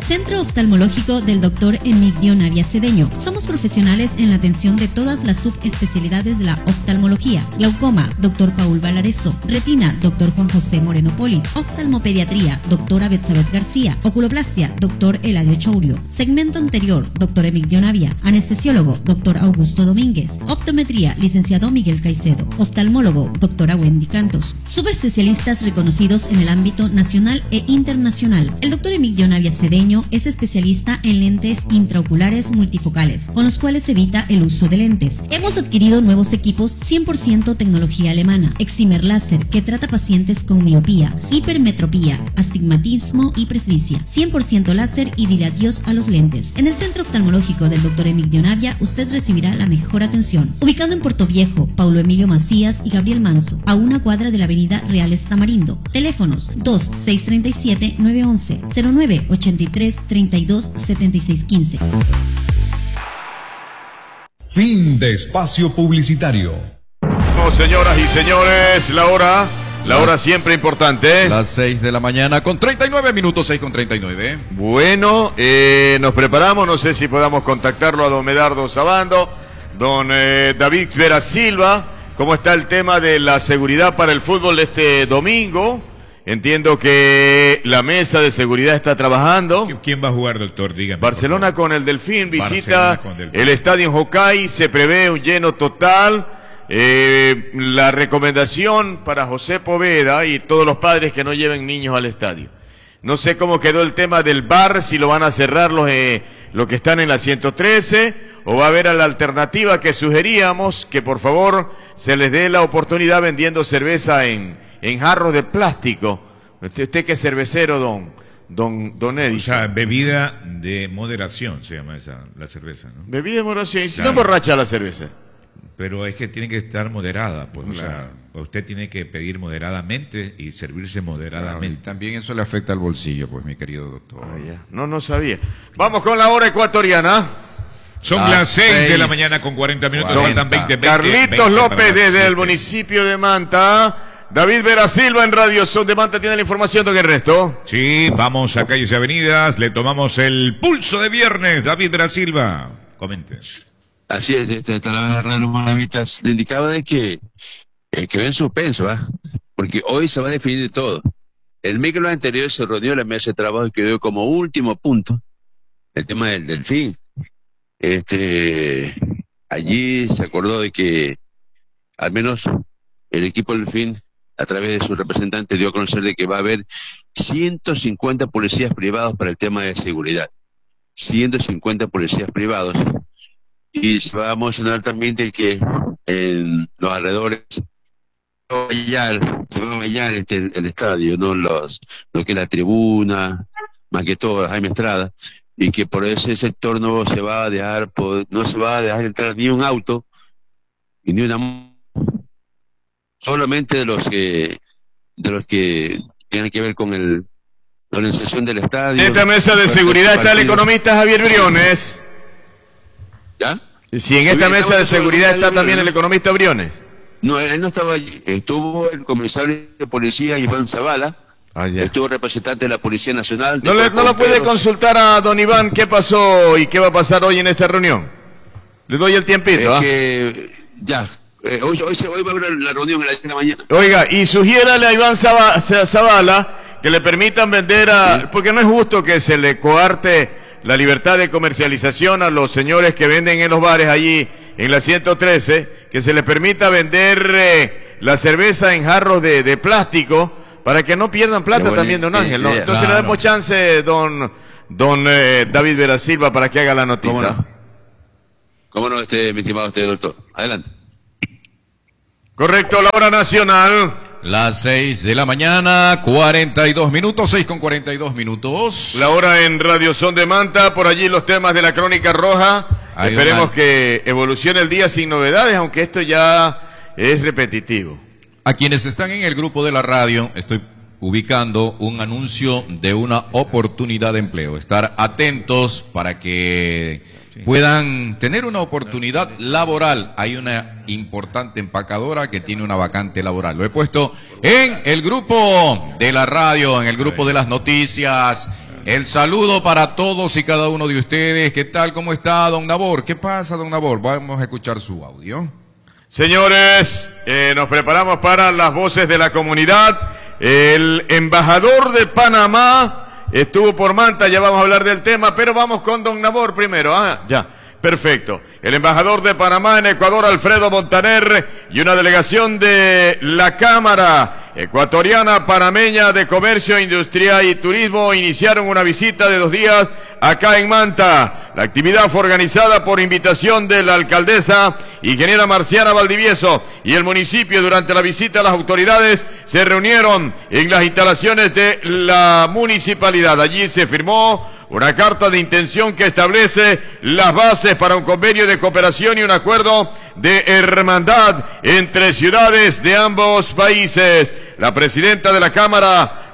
Centro Oftalmológico del Dr. Emigdio Navia Cedeño. Somos profesionales en la atención de todas las subespecialidades de la oftalmología. Glaucoma, Dr. Paul Valareso. Retina, Dr. Juan José Moreno Poli. Oftalmopediatría, Dra. Betsabeth García. Oculoplastia, Dr. Eladio Chourio. Segmento anterior, Dr. Emigdio Navia. Anestesiólogo, Dr. Augusto Domínguez. Optometría, licenciado Miguel Caicedo. Oftalmólogo, Dra. Wendy Cantos. Subespecialistas reconocidos en el ámbito nacional e internacional. El Dr. Emigdio Navia Cedeño es especialista en lentes intraoculares multifocales, con los cuales evita el uso de lentes. Hemos adquirido nuevos equipos 100% tecnología alemana. Excimer Láser, que trata pacientes con miopía, hipermetropía, astigmatismo y presbicia. 100% láser y dile adiós a los lentes. En el Centro Oftalmológico del Dr. Emigdio Navia, usted recibirá la mejor atención. Ubicado en Puerto Viejo, Paulo Emilio Macías y Gabriel Manso, a una cuadra de la avenida Reales Tamarindo. Teléfonos 2-637-911, 09-83-32-7615. Fin de espacio publicitario. No, señoras y señores, la hora siempre importante. Las 6 de la mañana con 39 minutos, 6 con 39. Bueno, nos preparamos, no sé si podamos contactarlo a don Medardo Sabando, don David Vera Silva. ¿Cómo está el tema de la seguridad para el fútbol de este domingo? Entiendo que la mesa de seguridad está trabajando. ¿Quién va a jugar, doctor? Dígame. Barcelona con el Delfín, visita el estadio en Hokkaido, se prevé un lleno total. La recomendación para José Poveda y todos los padres que no lleven niños al estadio. No sé cómo quedó el tema del bar, si lo van a cerrar los que están en la 113, o va a haber a la alternativa que sugeríamos, que por favor se les dé la oportunidad vendiendo cerveza en jarros de plástico. Usted que es cervecero, don Edison. O sea, bebida de moderación se llama la cerveza, ¿no? Bebida de moderación, y si no borracha la cerveza. Pero es que tiene que estar moderada, pues, claro. O sea, usted tiene que pedir moderadamente y servirse moderadamente. Claro, y también eso le afecta al bolsillo, pues, mi querido doctor. No sabía. Vamos con la hora ecuatoriana. Son las 6 de la mañana con 40 minutos, faltan 20. Carlitos López desde el municipio de Manta. David Vera Silva en Radio Son de Manta tiene la información, don Ernesto. Sí, vamos a calles y avenidas, le tomamos el pulso de viernes. David Vera Silva, comente. Así es, desde la Radio Maravitas le indicaba de que quedó en suspenso, porque hoy se va a definir todo. El miércoles anterior se reunió la mesa de trabajo y quedó como último punto el tema del Delfín. Allí se acordó de que al menos el equipo del Delfín, a través de su representante, dio a conocer de que va a haber 150 policías privados para el tema de seguridad. 150 policías privados. Y se va a mencionar también de que en los alrededores se va a vallar el estadio, ¿no? Lo que es la tribuna, más que todo Jaime Estrada, y que por ese sector no se va a dejar entrar ni un auto y ni una, solamente de los que tienen que ver con la organización del estadio. En esta mesa de seguridad está el economista Javier Briones. ¿Ya? Si en esta mesa de seguridad está también el economista Briones. No, él no estaba allí. Estuvo el comisario de policía Iván Zavala. Estuvo representante de la Policía Nacional. ¿No lo puede consultar a don Iván qué pasó y qué va a pasar hoy en esta reunión? Le doy el tiempito. Hoy va a haber la reunión a las 10 de la mañana. Oiga, y sugiérale a Iván Zavala que le permitan vender porque no es justo que se le coarte la libertad de comercialización a los señores que venden en los bares allí en la 113, que se les permita vender la cerveza en jarros de plástico para que no pierdan plata también, don Ángel, ¿no? Entonces le damos chance, don David Vera Silva, para que haga la notita. ¿Cómo no, mi estimado doctor? Adelante. Correcto, la hora nacional. Las 6 de la mañana, 42 minutos, 6 con 42 minutos. La hora en Radio Son de Manta, por allí los temas de la Crónica Roja. Esperemos que evolucione el día sin novedades, aunque esto ya es repetitivo. A quienes están en el grupo de la radio, estoy ubicando un anuncio de una oportunidad de empleo. Estar atentos para que puedan tener una oportunidad laboral. Hay una importante empacadora que tiene una vacante laboral. Lo he puesto en el grupo de la radio, en el grupo de las noticias. El saludo para todos y cada uno de ustedes. ¿Qué tal? ¿Cómo está, don Nabor? ¿Qué pasa, don Nabor? Vamos a escuchar su audio. Señores, nos preparamos para las voces de la comunidad. El embajador de Panamá estuvo por Manta, ya vamos a hablar del tema, pero vamos con don Nabor primero. Ya, perfecto. El embajador de Panamá en Ecuador, Alfredo Montaner, y una delegación de la Cámara Ecuatoriana Panameña de Comercio, Industria y Turismo iniciaron una visita de 2 días acá en Manta. La actividad fue organizada por invitación de la alcaldesa ingeniera Marciana Valdivieso y el municipio. Durante la visita, las autoridades se reunieron en las instalaciones de la municipalidad. Allí se firmó una carta de intención que establece las bases para un convenio de cooperación y un acuerdo de hermandad entre ciudades de ambos países. La presidenta de la Cámara,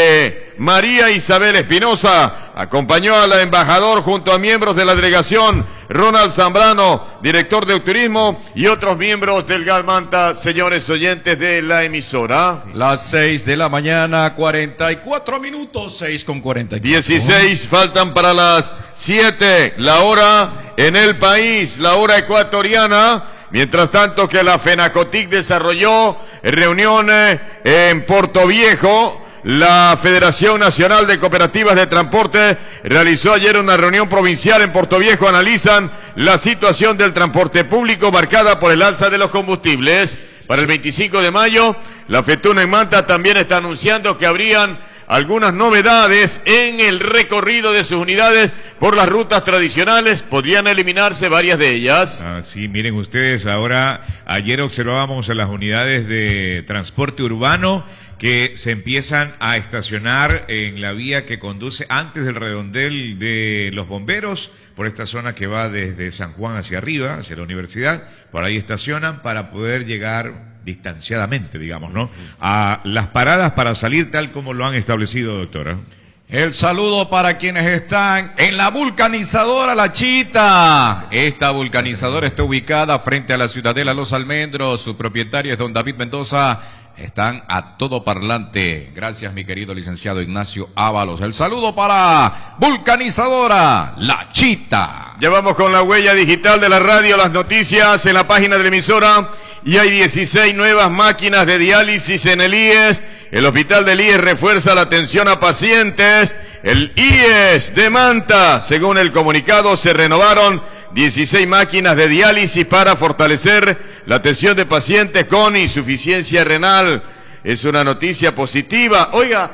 María Isabel Espinosa, acompañó al embajador junto a miembros de la delegación, Ronald Zambrano, director de turismo, y otros miembros del GAD Manta, señores oyentes de la emisora. Las 6 de la mañana, 44 minutos, 6:44. 16 faltan para las 7, la hora en el país, la hora ecuatoriana. Mientras tanto que la FENACOTIC desarrolló reuniones en Portoviejo. La Federación Nacional de Cooperativas de Transporte realizó ayer una reunión provincial en Portoviejo. Analizan la situación del transporte público marcada por el alza de los combustibles. Para el 25 de mayo, la FETUNA en Manta también está anunciando que habrían algunas novedades en el recorrido de sus unidades por las rutas tradicionales. Podrían eliminarse varias de ellas. Sí, miren ustedes, ayer observábamos a las unidades de transporte urbano que se empiezan a estacionar en la vía que conduce antes del redondel de los bomberos, por esta zona que va desde San Juan hacia arriba, hacia la universidad. Por ahí estacionan para poder llegar distanciadamente, digamos, ¿no?, a las paradas para salir tal como lo han establecido, doctora. El saludo para quienes están en la vulcanizadora La Chita. Esta vulcanizadora está ubicada frente a la Ciudadela Los Almendros. Su propietario es don David Mendoza. Están a todo parlante. Gracias, mi querido licenciado Ignacio Ábalos. El saludo para vulcanizadora La Chita. Ya vamos con la huella digital de la radio, las noticias en la página de la emisora. Y hay 16 nuevas máquinas de diálisis en el IES. El hospital del IES refuerza la atención a pacientes. El IES de Manta, según el comunicado, se renovaron 16 máquinas de diálisis para fortalecer la atención de pacientes con insuficiencia renal. Es una noticia positiva. Oiga,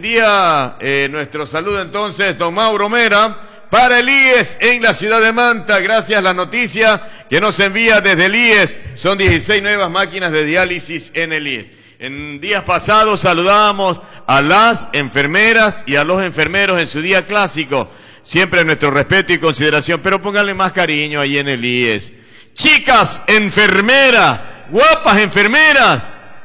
nuestro saludo entonces, don Mauro Mera, para el IES en la ciudad de Manta. Gracias a la noticia que nos envía desde el IES. Son 16 nuevas máquinas de diálisis en el IES. En días pasados saludábamos a las enfermeras y a los enfermeros en su día clásico. Siempre nuestro respeto y consideración, pero pónganle más cariño ahí en el IES. Chicas enfermeras, guapas enfermeras,